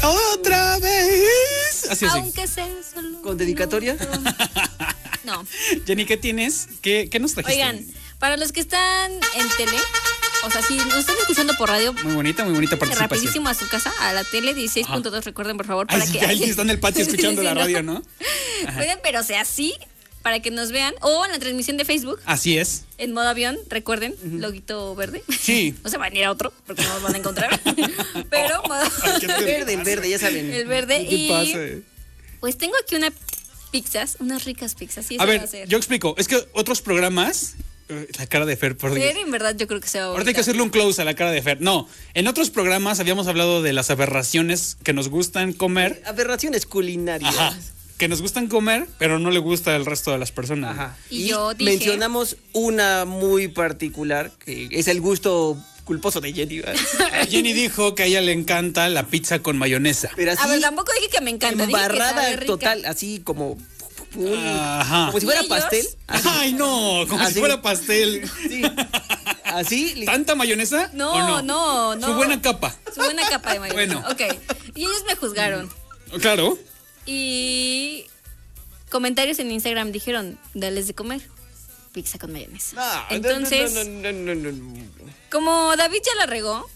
Otra vez. Así. Aunque sea solo. ¿Con dedicatoria? No. Jenny, ¿qué tienes? ¿Qué nos trajiste? Oigan, para los que están en tele, o sea, si nos están escuchando por radio, Muy bonita participación. rapidísimo a su casa, a la tele, 16.2, recuerden, por favor, para Ay, que... alguien está en el patio escuchando Sí, la ¿no? radio, ¿no? Pueden, pero sea así, para que nos vean, o en la transmisión de Facebook, Así es. en modo avión, recuerden, loguito verde. Sí. No se van a ir a otro, porque no nos van a encontrar. Pero, Ay, El verde, ya saben. el verde. ¿Qué Y pasa? pues tengo aquí unas ricas pizzas. Sí, A eso va ver, a ser. yo explico. Es que otros programas... La cara de Fer, por Dios. Fer, en verdad, yo creo que se va a Ahorita hay que hacerle un close a la cara de Fer. No, en otros programas habíamos hablado de las aberraciones que nos gustan comer. Aberraciones culinarias. Ajá. Que nos gustan comer, pero no le gusta al resto de las personas. Ajá. Y yo dije- mencionamos una muy particular, que es el gusto culposo de Jenny. ¿verdad? Jenny dijo que a ella le encanta la pizza con mayonesa. Pero así, A ver, tampoco dije que me encanta. Dije que sabe embarrada rica. total, así como... Ajá. Como si fuera ¿Y ellos? pastel. Ay, no, como Así. si fuera pastel. Sí. Así. ¿Tanta mayonesa? No, ¿o no. Su buena capa. Su buena capa de mayonesa. Bueno. Ok. Y ellos me juzgaron. Claro. Y comentarios en Instagram dijeron, dales de comer pizza con mayonesa. No, Entonces, no. como David ya la regó,